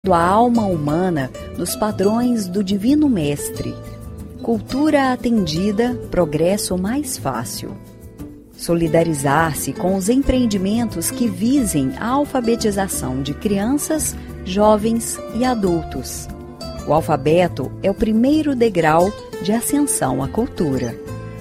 formando a alma humana nos padrões do Divino Mestre. Cultura atendida, progresso mais fácil. Solidarizar-se com os empreendimentos que visem a alfabetização de crianças, jovens e adultos. O alfabeto é o primeiro degrau de ascensão à cultura.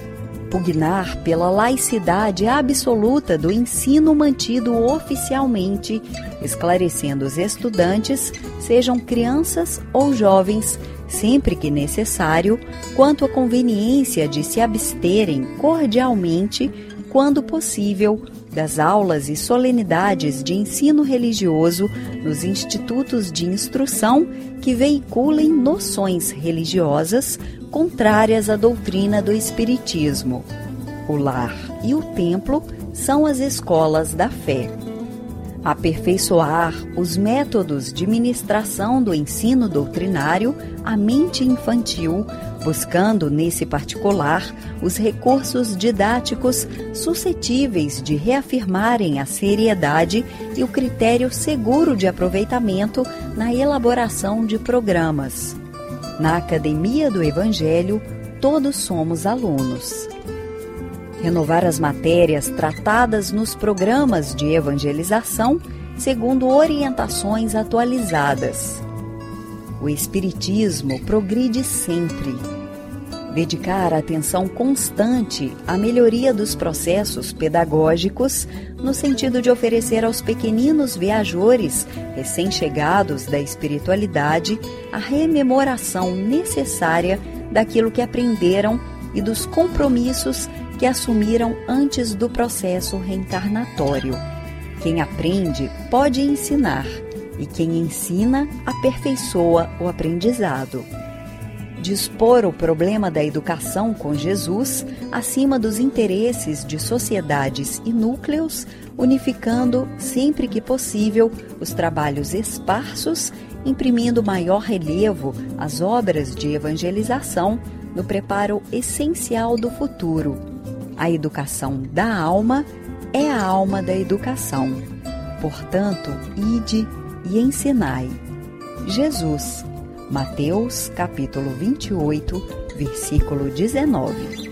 Pugnar pela laicidade absoluta do ensino mantido oficialmente, esclarecendo os estudantes, sejam crianças ou jovens, sempre que necessário, quanto à conveniência de se absterem cordialmente, quando possível, das aulas e solenidades de ensino religioso nos institutos de instrução que veiculem noções religiosas contrárias à doutrina do Espiritismo. O lar e o templo são as escolas da fé. Aperfeiçoar os métodos de ministração do ensino doutrinário à mente infantil, buscando, nesse particular, os recursos didáticos suscetíveis de reafirmarem a seriedade e o critério seguro de aproveitamento na elaboração de programas. Na Academia do Evangelho, todos somos alunos. Renovar as matérias tratadas nos programas de evangelização segundo orientações atualizadas. O Espiritismo progride sempre. Dedicar atenção constante à melhoria dos processos pedagógicos no sentido de oferecer aos pequeninos viajores recém-chegados da espiritualidade a rememoração necessária daquilo que aprenderam e dos compromissos que assumiram antes do processo reencarnatório. Quem aprende pode ensinar, e quem ensina aperfeiçoa o aprendizado. Dispor o problema da educação com Jesus acima dos interesses de sociedades e núcleos, unificando, sempre que possível, os trabalhos esparsos, imprimindo maior relevo às obras de evangelização no preparo essencial do futuro. A educação da alma é a alma da educação. Portanto, ide e ensinai. Jesus, Mateus, capítulo 28, versículo 19.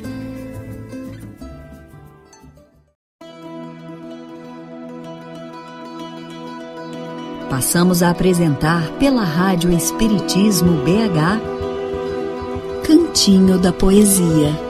Passamos a apresentar pela Rádio Espiritismo BH, Cantinho da Poesia.